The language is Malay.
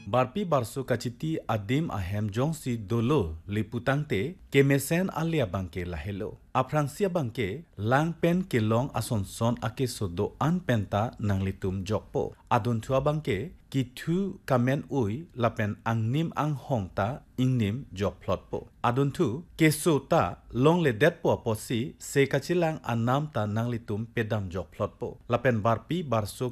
Barpi barso kaciti adim ahem jongsi dolo liputangte kemesen alia bangke lahelo. Aprangsia bangke lang pen kelong asonson ake sodo an penta nang litum jokpo. Adun tua bangke kitu kamen ui lapen angnim ang hongta ingnim jok plotpo. Adun tu keso ta long le det po aposi se kachilang anam ta nang litum pedam jok plotpo. Lapen barpi barso